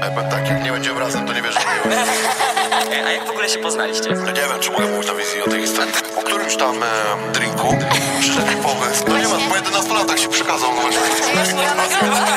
Tak, jak nie będziemy razem, to nie wierzę. A jak w ogóle się poznaliście? No nie wiem, czy mogę mówić na wizji o tej historii. Po którymś tam drinku przyszedł mi pomysł. No nie ma, po 11 latach się przekazał. No właśnie.